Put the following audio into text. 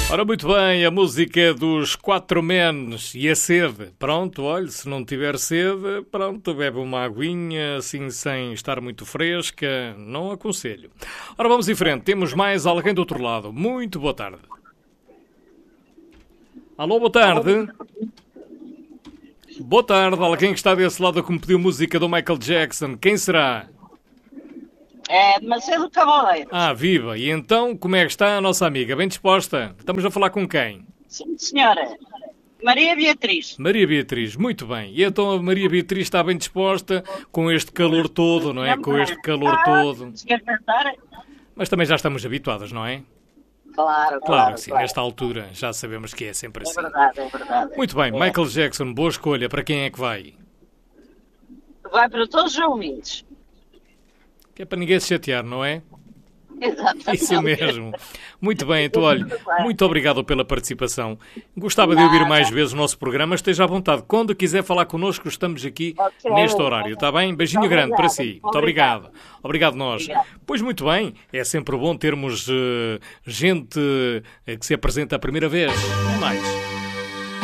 Ora, muito bem, a música dos Quatro Menes e a sede. Pronto, olha, se não tiver sede, pronto, bebe uma aguinha, assim, sem estar muito fresca. Não aconselho. Ora, vamos em frente. Temos mais alguém do outro lado. Muito boa tarde. Alô, boa tarde. Boa tarde. Alguém que está desse lado que me pediu música do Michael Jackson. Quem será? É de Macedo Cavaleiro. Ah, viva! E então, como é que está a nossa amiga? Bem disposta? Estamos a falar com quem? Sim, senhora. Maria Beatriz. Maria Beatriz, muito bem. E então a Maria Beatriz está bem disposta com este calor todo, não é? Com este calor todo. Se quer cantar? Mas também já estamos habituados, não é? Claro, Claro que sim, claro. nesta altura já sabemos que é sempre É assim. verdade, é verdade. Muito bem, É. Michael Jackson, boa escolha. Para quem é que vai? Vai para todos os ouvintes. Que é para ninguém se chatear, não é? Exatamente. Isso mesmo. Muito bem, então olha, muito obrigado pela participação. Gostava de ouvir mais vezes o nosso programa, esteja à vontade. Quando quiser falar connosco, estamos aqui Ok. neste horário, está bem? Beijinho Muito grande para obrigada. si. Muito obrigado. Obrigado nós. Obrigada. Pois muito bem, é sempre bom termos gente que se apresenta a primeira vez. Mais.